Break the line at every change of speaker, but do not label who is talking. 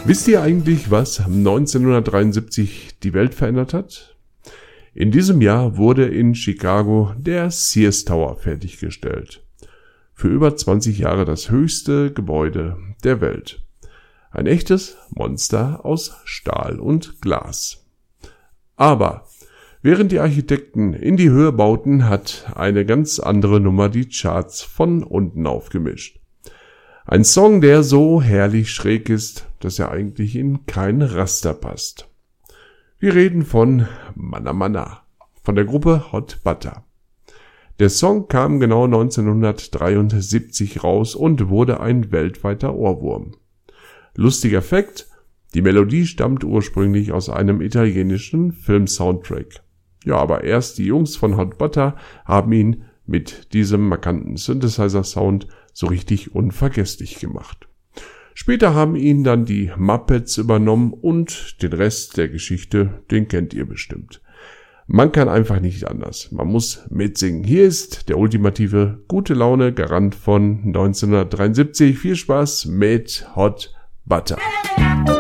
Wisst ihr eigentlich, was 1973 die Welt verändert hat? In diesem Jahr wurde in Chicago der Sears Tower fertiggestellt. Für über 20 Jahre das höchste Gebäude der Welt. Ein echtes Monster aus Stahl und Glas. Aber während die Architekten in die Höhe bauten, hat eine ganz andere Nummer die Charts von unten aufgemischt. Ein Song, der so herrlich schräg ist, dass er eigentlich in kein Raster passt. Wir reden von Manna Manna, von der Gruppe Hot Butter. Der Song kam genau 1973 raus und wurde ein weltweiter Ohrwurm. Lustiger Fakt: Die Melodie stammt ursprünglich aus einem italienischen Film-Soundtrack. Ja, aber erst die Jungs von Hot Butter haben ihn mit diesem markanten Synthesizer-Sound so richtig unvergesslich gemacht. Später haben ihn dann die Muppets übernommen und den Rest der Geschichte, den kennt ihr bestimmt. Man kann einfach nicht anders. Man muss mitsingen. Hier ist der ultimative gute Laune Garant von 1973. Viel Spaß mit Hot Butter.